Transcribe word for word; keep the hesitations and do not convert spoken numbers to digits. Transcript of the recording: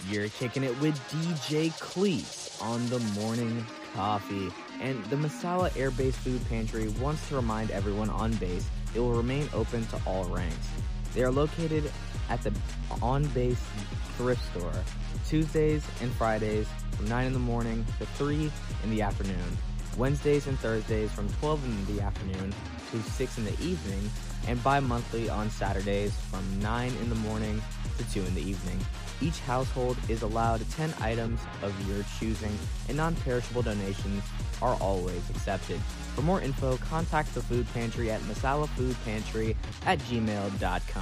You're kicking it with D J Cleese on the Morning Coffee. And the Masala Air Base Food Pantry wants to remind everyone on base it will remain open to all ranks. They are located at the On Base Thrift Store Tuesdays and Fridays from nine in the morning to three in the afternoon, Wednesdays and Thursdays from twelve in the afternoon to six in the evening, and bi-monthly on Saturdays from nine in the morning to two in the evening. Each household is allowed ten items of your choosing, and non-perishable donations are always accepted. For more info, contact the food pantry at masala food pantry at gmail dot com.